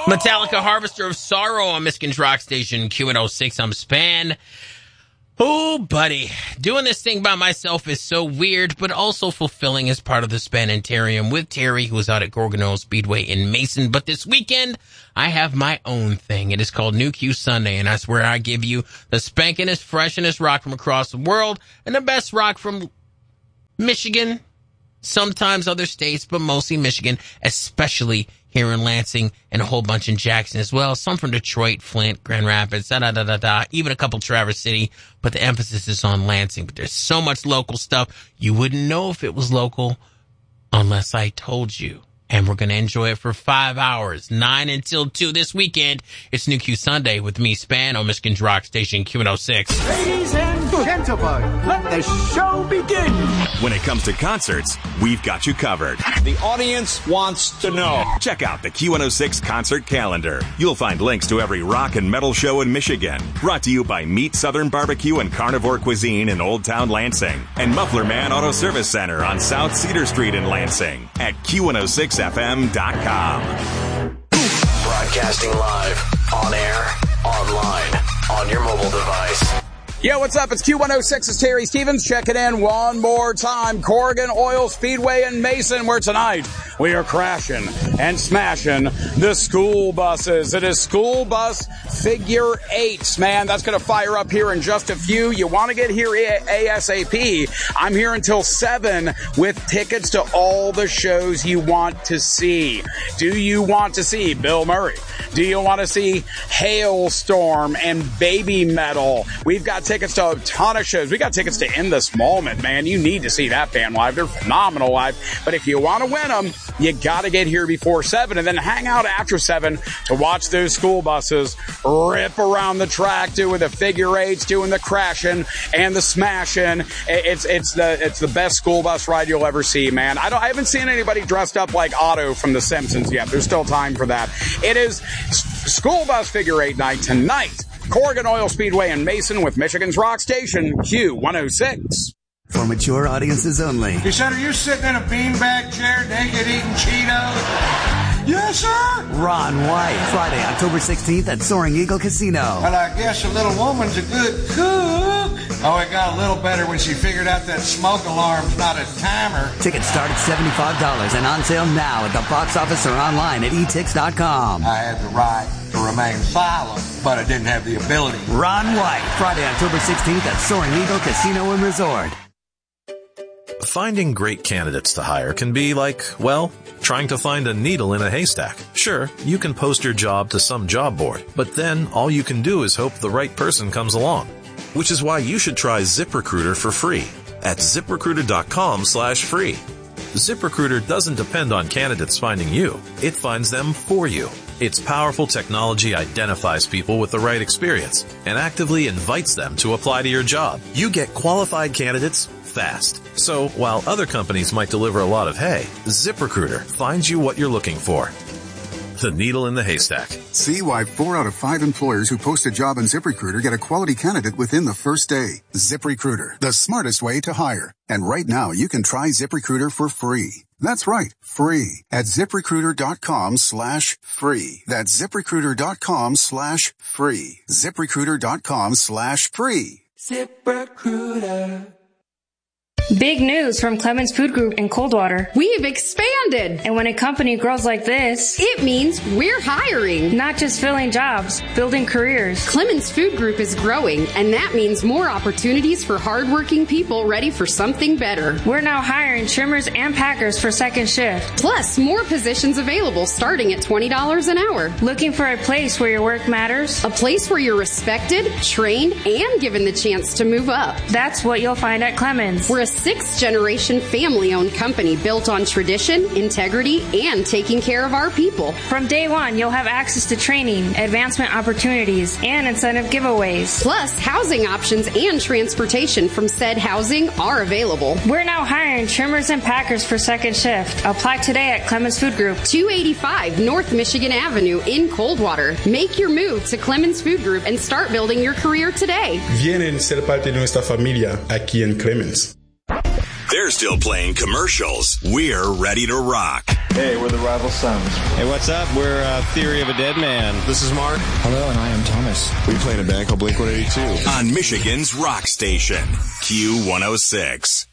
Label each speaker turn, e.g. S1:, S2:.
S1: Metallica, Harvester of Sorrow on Michigan's Rock Station, Q106. I'm Span. Oh, buddy. Doing this thing by myself is so weird, but also fulfilling as part of the Spanitarium with Terry, who is out at Gorgon Oil Speedway in Mason. But this weekend, I have my own thing. It is called New Q Sunday, and that's where I give you the spankingest, freshest rock from across the world and the best rock from Michigan, sometimes other states, but mostly Michigan, especially here in Lansing and a whole bunch in Jackson as well. Some from Detroit, Flint, Grand Rapids, even a couple Traverse City, but the emphasis is on Lansing. But there's so much local stuff, you wouldn't know if it was local unless I told you. And we're going to enjoy it for 5 hours, 9 until 2 this weekend. It's New Q Sunday with me, Span, on Michigan's Rock Station, Q106.
S2: Ladies and gentlemen, let the show begin.
S3: When it comes to concerts, we've got you covered.
S4: The audience wants to know.
S3: Check out the Q106 concert calendar. You'll find links to every rock and metal show in Michigan. Brought to you by Meat Southern Barbecue and Carnivore Cuisine in Old Town Lansing. And Muffler Man Auto Service Center on South Cedar Street in Lansing at Q106FM.com.
S5: Broadcasting live, on air, online, on your mobile device.
S4: Yo, what's up? It's Q106. It's Terry Stevens checking in one more time. Gorgon Oil Speedway in Mason, where tonight we are crashing and smashing the school buses. It is school bus figure eights, man. That's going to fire up here in just a few. You want to get here ASAP. I'm here until 7 with tickets to all the shows you want to see. Do you want to see Bill Murray? Do you want to see Hailstorm and Baby Metal? We've got tickets to a ton of shows. We got tickets to In This Moment, man. You need to see that band live. They're phenomenal live. But if you want to win them, you got to get here before 7 and then hang out after 7 to watch those school buses rip around the track, doing the figure eights, doing the crashing and the smashing. It's the best school bus ride you'll ever see, man. I haven't seen anybody dressed up like Otto from The Simpsons yet. There's still time for that. It is school bus figure eight night tonight. Gorgon Oil Speedway in Mason with Michigan's Rock Station, Q106.
S6: For mature audiences only.
S7: He said, are you sitting in a beanbag chair naked eating Cheetos? Yes, sir.
S6: Ron White, Friday, October 16th at Soaring Eagle Casino.
S7: Well, I guess a little woman's a good cook. Oh, it got a little better when she figured out that smoke alarm's not a timer.
S6: Tickets start at $75 and on sale now at the box office or online at etix.com.
S7: I had the right to remain silent, but I didn't have the ability.
S6: Ron White, Friday, October 16th at Soaring Eagle Casino and Resort.
S8: Finding great candidates to hire can be like, well, trying to find a needle in a haystack. Sure, you can post your job to some job board, but then all you can do is hope the right person comes along. Which is why you should try ZipRecruiter for free at ZipRecruiter.com/free. ZipRecruiter doesn't depend on candidates finding you. It finds them for you. Its powerful technology identifies people with the right experience and actively invites them to apply to your job. You get qualified candidates fast. So while other companies might deliver a lot of hay, ZipRecruiter finds you what you're looking for. The needle in the haystack.
S9: See why 4 out of 5 employers who post a job on ZipRecruiter get a quality candidate within the first day. ZipRecruiter, the smartest way to hire. And right now you can try ZipRecruiter for free. That's right, free at ZipRecruiter.com/free. That's ZipRecruiter.com/free. ZipRecruiter.com/free.
S10: ZipRecruiter. Big news from Clemens Food Group in Coldwater.
S11: We've expanded.
S10: And when a company grows like this,
S11: it means we're hiring.
S10: Not just filling jobs, building careers.
S11: Clemens Food Group is growing, and that means more opportunities for hardworking people ready for something better.
S10: We're now hiring trimmers and packers for second shift.
S11: Plus, more positions available starting at $20 an hour.
S10: Looking for a place where your work matters?
S11: A place where you're respected, trained, and given the chance to move up.
S10: That's what you'll find at Clemens.
S11: We're a 6th-generation family-owned company built on tradition, integrity, and taking care of our people.
S10: From day one, you'll have access to training, advancement opportunities, and incentive giveaways.
S11: Plus, housing options and transportation from said housing are available.
S10: We're now hiring trimmers and packers for second shift. Apply today at Clemens Food Group,
S11: 285 North Michigan Avenue in Coldwater. Make your move to Clemens Food Group and start building your career today.
S12: Vienen ser parte de nuestra familia aquí en Clemens.
S3: They're still playing commercials. We're ready to rock.
S12: Hey, we're the Rival Sons.
S13: Hey, what's up? We're Theory of a Dead Man.
S14: This is Mark.
S15: Hello, and I am Thomas.
S14: We play in a band called Blink-182.
S3: On Michigan's rock station, Q106.